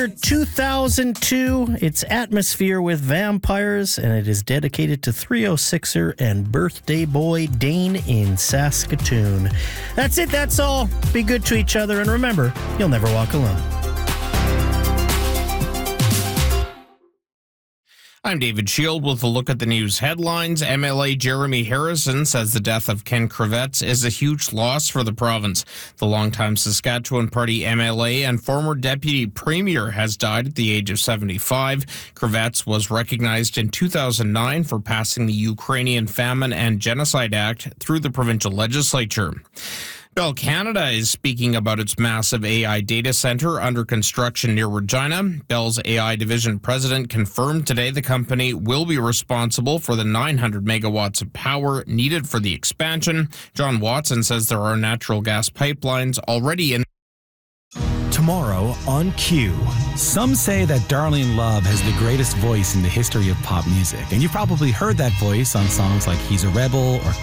2002. It's Atmosphere with Vampires, and it is dedicated to 306er and birthday boy Dane in Saskatoon. That's it. That's all. Be good to each other, and remember, you'll never walk alone. I'm David Shield with a look at the news headlines. MLA Jeremy Harrison says the death of Ken Kravets is a huge loss for the province. The longtime Saskatchewan Party MLA and former Deputy Premier has died at the age of 75. Kravets was recognized in 2009 for passing the Ukrainian Famine and Genocide Act through the provincial legislature. Bell Canada is speaking about its massive AI data center under construction near Regina. Bell's AI division president confirmed today the company will be responsible for the 900 megawatts of power needed for the expansion. John Watson says there are natural gas pipelines already in. Tomorrow on Q, some say that Darlene Love has the greatest voice in the history of pop music. And you've probably heard that voice on songs like He's a Rebel or